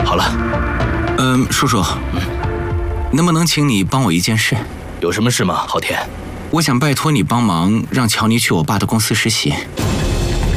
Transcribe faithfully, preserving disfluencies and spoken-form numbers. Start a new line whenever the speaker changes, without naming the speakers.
好了。
嗯，叔叔，嗯，能不能请你帮我一件事？
有什么事吗，昊天？
我想拜托你帮忙，让乔尼去我爸的公司实习。